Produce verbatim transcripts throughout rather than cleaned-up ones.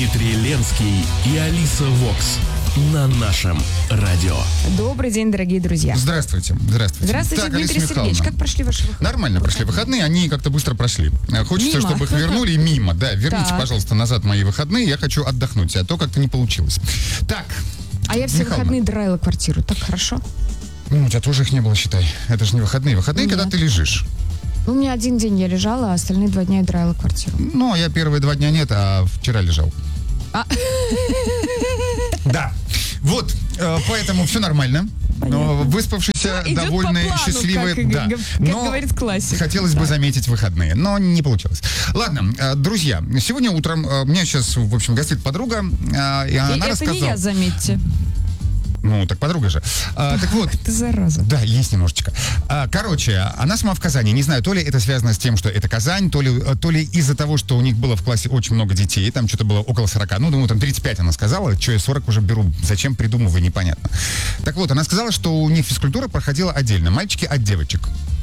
Дмитрий Ленский и Алиса Вокс на нашем радио. Добрый день, дорогие друзья. Здравствуйте. Здравствуйте. Здравствуйте, так, Дмитрий Алиса Сергеевич. Михайловна. Как прошли ваши выходные? Нормально прошли выходные, они как-то быстро прошли. Хочется, Мимо. чтобы их вернули мимо. Да, верните, Так. пожалуйста, назад мои выходные. Я хочу отдохнуть, а то как-то не получилось. Так. А я все Михайловна. выходные драила квартиру. Так хорошо? Ну, у тебя тоже их не было, считай. Это же не выходные. Выходные, Нет. когда ты лежишь. Ну, у меня один день я лежала, а остальные два дня я драила квартиру. Ну, а я первые два дня нет, а вчера лежал. А. Да. Вот, э, поэтому все нормально. Но выспавшийся, Ну, идет довольный, по плану, счастливый. как, да. как Но говорит классик. хотелось бы заметить выходные, но не получилось. Ладно, э, друзья, сегодня утром э, у меня сейчас, в общем, гостит подруга, э, и И она это рассказала... не я, заметьте. Ну, так подруга же. А, так вот. Ты зараза. Да, есть немножечко. А, короче, она сама в Казани. Не знаю, то ли это связано с тем, что это Казань, то ли, то ли из-за того, что у них было в классе очень много детей. Там что-то было около сорока. Ну, думаю, там тридцать пять она сказала. Что я сорок уже беру? Зачем придумываю, непонятно. Так вот, она сказала, что у них физкультура проходила отдельно. Мальчики от девочек.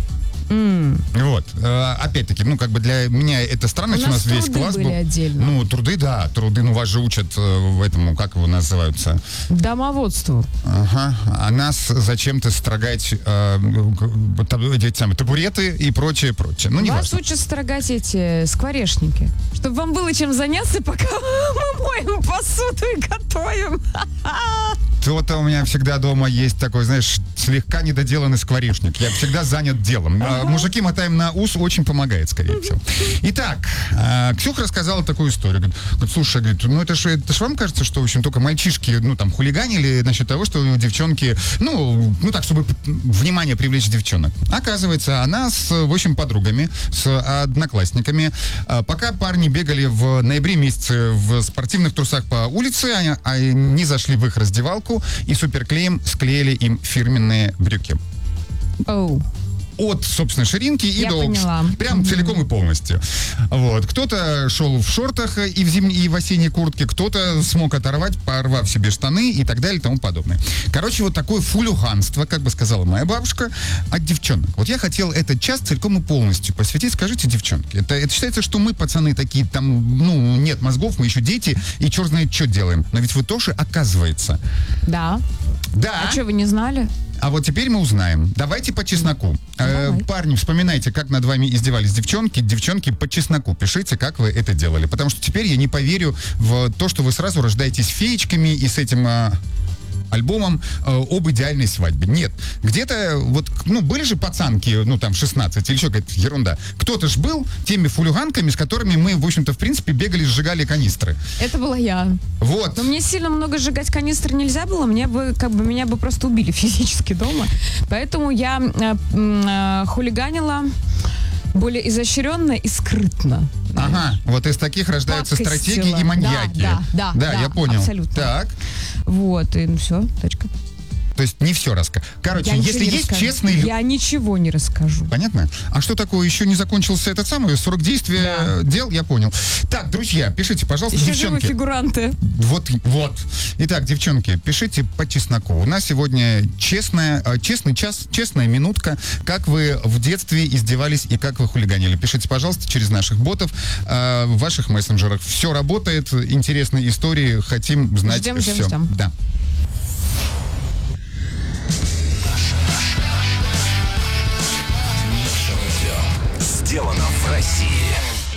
Mm. Вот. Э, опять-таки, ну, как бы для меня это странность. У У нас нас, весь труды класс были был. отдельно. Ну, труды, да. Труды, ну, вас же учат э, этому, как его называются? Домоводству. Ага. А нас зачем-то строгать э, таб- эти самые табуреты и прочее, прочее. Ну, не Вас важно. учат строгать эти скворечники. Чтобы вам было чем заняться, пока мы моем посуду и готовим. То-то у меня всегда дома есть такой, знаешь, слегка недоделанный скворечник. Я всегда занят делом. А мужики мотаем на ус, очень помогает, скорее всего. Итак, э, Ксюха рассказала такую историю. Говорит, говорит, слушай, говорит, ну это же это ж вам кажется, что, в общем, только мальчишки, ну, там, хулиганили насчет того, что девчонки, ну, ну так, чтобы внимание привлечь девчонок. Оказывается, она с, в общем, подругами, с одноклассниками, э, пока парни бегали в ноябре месяце в спортивных трусах по улице, они, они зашли в их раздевалку и суперклеем склеили им фирменные брюки. Оу. От, собственно, ширинки и Я до... поняла. Прям mm-hmm. целиком и полностью. Вот. Кто-то шел в шортах и в зимней, и в осенней куртке, кто-то смог оторвать, порвав себе штаны и так далее и тому подобное. Короче, вот такое фулюганство, как бы сказала моя бабушка, от девчонок. Вот я хотел этот час целиком и полностью посвятить, скажите, девчонки, это, это считается, что мы, пацаны, такие там, ну, нет мозгов, мы еще дети, и черт знает, что делаем. Но ведь вы тоже, оказывается. Да. Да. А что, вы не знали? А вот теперь мы узнаем. Давайте по чесноку. Э, парни, вспоминайте, как над вами издевались девчонки. Девчонки, по чесноку пишите, как вы это делали. Потому что теперь я не поверю в то, что вы сразу рождаетесь феечками и с этим... Э, альбомом э, об идеальной свадьбе. Нет. Где-то вот, ну, были же пацанки, ну, там, шестнадцать или еще какая-то ерунда. Кто-то ж был теми фулюганками, с которыми мы, в общем-то, в принципе, бегали, сжигали канистры. Это была я. Вот. Но мне сильно много сжигать канистры нельзя было, мне бы, как бы, меня бы просто убили физически дома. Поэтому я э, э, хулиганила более изощренно и скрытно. Ага, вот из таких рождаются Пакостила. стратегии и маньяки. Да, да, да, да, да, я понял. абсолютно. Так. Вот, и ну все, точка. То есть не все рассказать. Короче, Я если ничего не есть расскажу. честные люди... Я ничего не расскажу. Понятно? А что такое? Еще не закончился этот самый срок действия Да. дел? Я понял. Так, друзья, пишите, пожалуйста, Еще живы девчонки. фигуранты. Вот, вот. Итак, девчонки, пишите по чесноку. У нас сегодня честная, э, честный час, честная минутка. Как вы в детстве издевались и как вы хулиганили. Пишите, пожалуйста, через наших ботов э, в ваших мессенджерах. Все работает. Интересные истории. Хотим знать Ждем, ждем, все. ждем. Да. Сделано в России.